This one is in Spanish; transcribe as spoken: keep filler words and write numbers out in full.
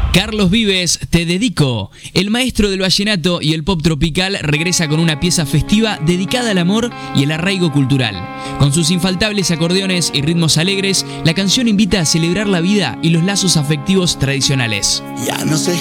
Carlos Vives, Te dedico. El maestro del vallenato y el pop tropical regresa con una pieza festiva dedicada al amor y el arraigo cultural. Con sus infaltables acordeones y ritmos alegres, la canción invita a celebrar la vida y los lazos afectivos tradicionales. Ya no sé